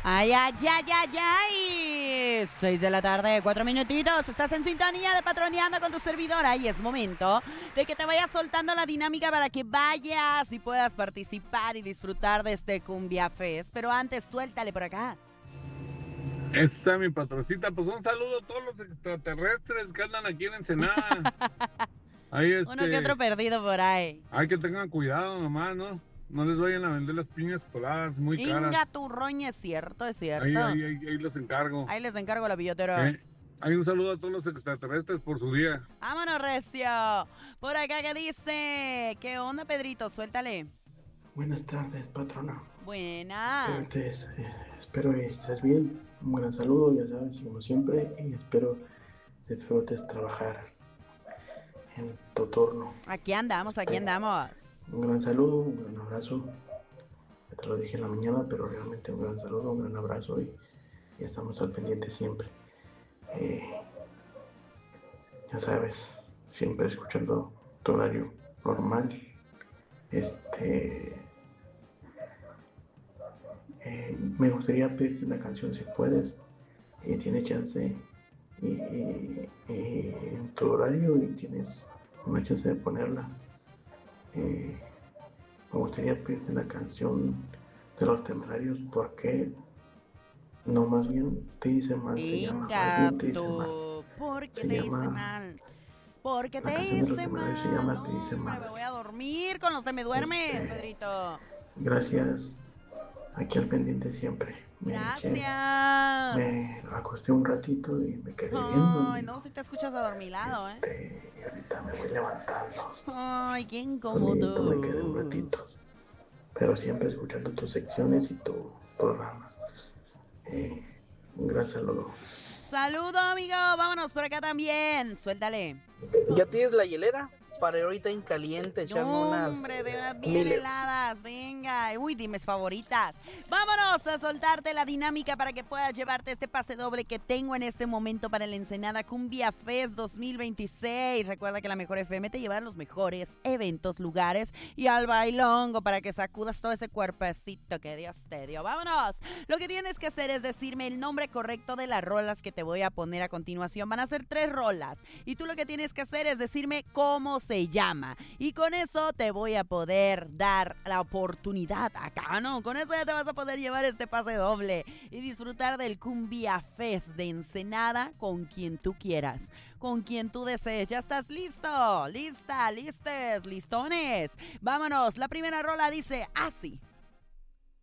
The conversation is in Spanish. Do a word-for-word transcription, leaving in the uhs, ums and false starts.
Ay, ay, ay, ay, ay. Seis de la tarde, cuatro minutitos. Estás en sintonía de Patroneando con tu servidora y es momento de que te vayas soltando la dinámica para que vayas y puedas participar y disfrutar de este Cumbia Fest. Pero antes, suéltale por acá. Esta es mi patrocita. Pues un saludo a todos los extraterrestres que andan aquí en Ensenada. Ahí este, Uno que otro perdido por ahí. Hay que tengan cuidado nomás, ¿no? No les vayan a vender las piñas coladas muy caras. Inga tu roña, es cierto, es cierto. Ahí, ahí, ahí, ahí los encargo. Ahí les encargo la billetera. ¿Eh? Hay un saludo a todos los extraterrestres por su día. Vámonos, recio. Por acá, ¿qué dice? ¿Qué onda, Pedrito? Suéltale. Buenas tardes, patrona. Buenas. Espero, estés, eh, espero que estés bien. Un gran saludo, ya sabes, como siempre. Y espero disfrutes trabajar en tu turno. Aquí andamos, aquí andamos. Un gran saludo, un gran abrazo. Ya te lo dije en la mañana, pero realmente un gran saludo, un gran abrazo y, y estamos al pendiente siempre. Eh, ya sabes, siempre escuchando tu horario normal. Este, eh, me gustaría pedirte una canción si puedes, y tienes chance y, y, y en tu horario y tienes una chance de ponerla. Eh, me gustaría pedirte la canción de Los Temerarios, porque no, más bien te hice mal. Se llama, más bien te hice mal. ¿Por qué Se te llama- hice mal? Porque la te canción de Los hice Temerarios mal. se llama No, Te hice hombre, mal. me voy a dormir con los que me duermes, Este, Pedrito. Gracias, aquí al pendiente siempre. Me eché- Gracias. me acosté un ratito y me quedé viendo. Ay, no, si te escuchas adormilado, ¿eh? Este, y ahorita me voy levantando. Ay, qué Dormidito me quedé un incómodo. ratito. Pero siempre escuchando tus secciones y tu programa. Eh, un gran saludo. Saludo, amigo. Vámonos por acá también. Suéltale. ¿Ya tienes la hielera? Para ahorita en caliente, echarme No, unas... hombre, de unas bien miles. heladas, venga. Uy, dime favoritas. Vámonos a soltarte la dinámica para que puedas llevarte este pase doble que tengo en este momento para el Ensenada Cumbia Fest dos mil veintiséis. Recuerda que la Mejor F M te lleva a los mejores eventos, lugares y al bailongo para que sacudas todo ese cuerpecito que Dios te dio. Vámonos. Lo que tienes que hacer es decirme el nombre correcto de las rolas que te voy a poner a continuación. Van a ser tres rolas y tú lo que tienes que hacer es decirme cómo se llama. Y con eso te voy a poder dar la oportunidad acá, ¿no? Con eso ya te vas a poder llevar este pase doble y disfrutar del Cumbia Fest de Ensenada con quien tú quieras, con quien tú desees. ¿Ya estás listo? ¿Lista? ¿Listes? ¿Listones? Vámonos. La primera rola dice así.